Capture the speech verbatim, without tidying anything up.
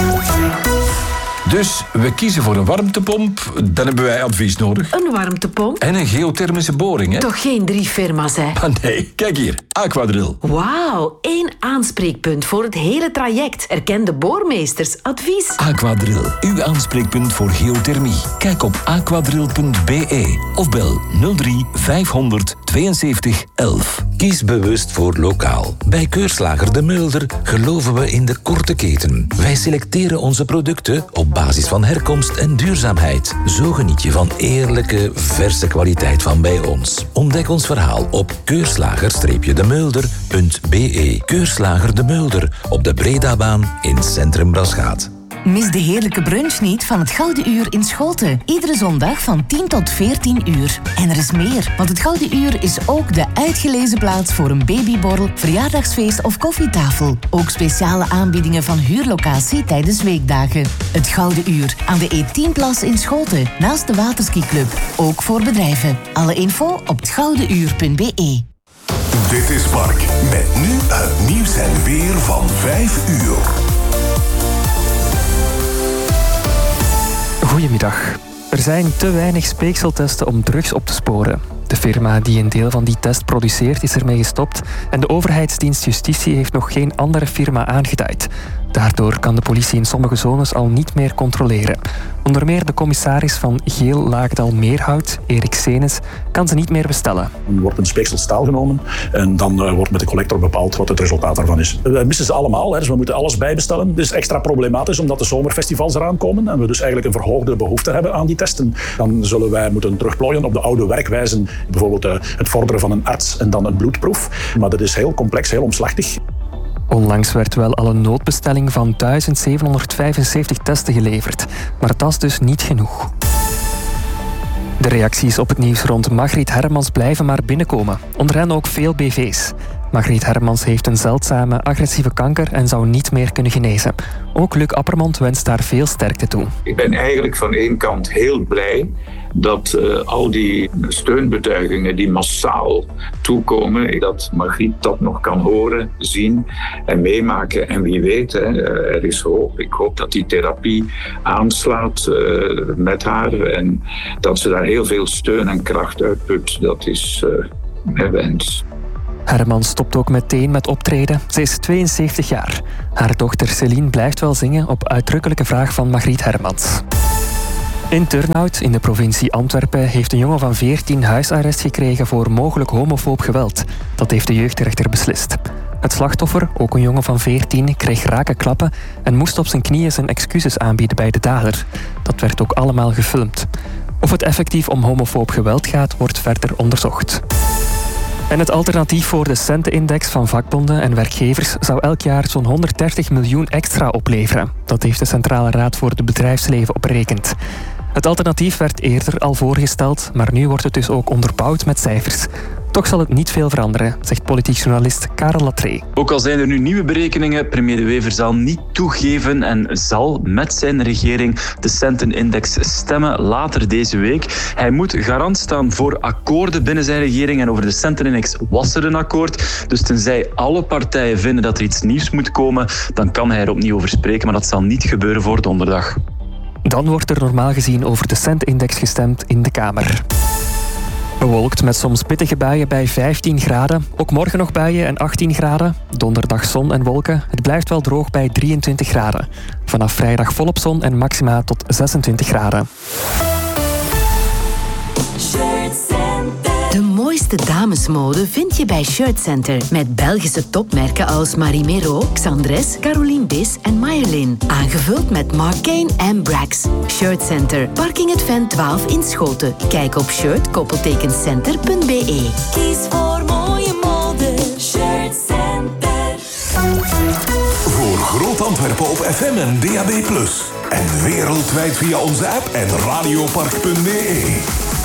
Dus we kiezen voor een warmtepomp, dan hebben wij advies nodig. Een warmtepomp? En een geothermische boring, hè? Toch geen drie firma's, hè? Ah, nee, kijk hier, Aquadrill. Wauw, één aanspreekpunt voor het hele traject. Erkende boormeesters, advies. Aquadrill, uw aanspreekpunt voor geothermie. Kijk op aquadrill punt b e of bel nul drie vijfhonderd tweeënzeventig elf. Kies bewust voor lokaal. Bij Keurslager De Mulder geloven we in de korte keten. Wij selecteren onze producten op basis van herkomst en duurzaamheid. Zo geniet je van eerlijke, verse kwaliteit van bij ons. Ontdek ons verhaal op keurslager de mulder punt b e. Keurslager De Mulder op de Bredabaan in Centrum Braschaat. Mis de heerlijke brunch niet van het Gouden Uur in Schoten. Iedere zondag van tien tot veertien uur. En er is meer, want het Gouden Uur is ook de uitgelezen plaats voor een babyborrel, verjaardagsfeest of koffietafel. Ook speciale aanbiedingen van huurlocatie tijdens weekdagen. Het Gouden Uur aan de E tien Plas in Schoten, naast de Waterskiclub. Ook voor bedrijven. Alle info op het gouden uur punt b e. Dit is Mark, met nu het nieuws en weer van vijf uur. Goedemiddag. Er zijn te weinig speekseltesten om drugs op te sporen. De firma die een deel van die test produceert is ermee gestopt en de overheidsdienst Justitie heeft nog geen andere firma aangeduid. Daardoor kan de politie in sommige zones al niet meer controleren. Onder meer de commissaris van Geel Laagdal Meerhout, Erik Senes, kan ze niet meer bestellen. Er wordt een speeksel staal genomen en dan uh, wordt met de collector bepaald wat het resultaat daarvan is. We missen ze allemaal, hè, dus we moeten alles bijbestellen. Het is extra problematisch omdat de zomerfestivals eraan komen en we dus eigenlijk een verhoogde behoefte hebben aan die testen. Dan zullen wij moeten terugplooien op de oude werkwijzen. Bijvoorbeeld uh, het vorderen van een arts en dan een bloedproef. Maar dat is heel complex, heel omslachtig. Onlangs werd wel al een noodbestelling van duizend zevenhonderdvijfenzeventig testen geleverd. Maar dat is dus niet genoeg. De reacties op het nieuws rond Margriet Hermans blijven maar binnenkomen. Onder hen ook veel B V's. Margriet Hermans heeft een zeldzame agressieve kanker en zou niet meer kunnen genezen. Ook Luc Appermond wenst daar veel sterkte toe. Ik ben eigenlijk van één kant heel blij dat uh, al die steunbetuigingen die massaal toekomen, dat Margriet dat nog kan horen, zien en meemaken. En wie weet, hè, er is hoop. Ik hoop dat die therapie aanslaat uh, met haar en dat ze daar heel veel steun en kracht uitput. Dat is uh, mijn wens. Hermans stopt ook meteen met optreden. Ze is tweeënzeventig jaar. Haar dochter Céline blijft wel zingen op uitdrukkelijke vraag van Margriet Hermans. In Turnhout, in de provincie Antwerpen, heeft een jongen van veertien huisarrest gekregen voor mogelijk homofoob geweld. Dat heeft de jeugdrechter beslist. Het slachtoffer, ook een jongen van veertien, kreeg rake klappen en moest op zijn knieën zijn excuses aanbieden bij de dader. Dat werd ook allemaal gefilmd. Of het effectief om homofoob geweld gaat, wordt verder onderzocht. En het alternatief voor de Centenindex van vakbonden en werkgevers zou elk jaar zo'n honderddertig miljoen extra opleveren. Dat heeft de Centrale Raad voor het Bedrijfsleven opgerekend. Het alternatief werd eerder al voorgesteld, maar nu wordt het dus ook onderbouwd met cijfers. Toch zal het niet veel veranderen, zegt politiek journalist Karel Latree. Ook al zijn er nu nieuwe berekeningen, premier De Wever zal niet toegeven en zal met zijn regering de Centenindex stemmen later deze week. Hij moet garant staan voor akkoorden binnen zijn regering en over de Centenindex was er een akkoord. Dus tenzij alle partijen vinden dat er iets nieuws moet komen, dan kan hij er opnieuw over spreken, maar dat zal niet gebeuren voor donderdag. Dan wordt er normaal gezien over de Centindex gestemd in de Kamer. Bewolkt met soms pittige buien bij vijftien graden. Ook morgen nog buien en achttien graden. Donderdag zon en wolken. Het blijft wel droog bij drieëntwintig graden. Vanaf vrijdag volop zon en maxima tot zesentwintig graden. De mooiste damesmode vind je bij Shirt Center. Met Belgische topmerken als Marie Mero, Xandres, Caroline Bis en Mayerlin. Aangevuld met Marc Cain en Brax. Shirt Center, Parking het Ven twaalf in Schoten. Kijk op shirt-center punt b e. Kies voor mooie mode. Shirt Center. Voor Groot Antwerpen op F M en D A B plus. En wereldwijd via onze app en radiopark punt b e.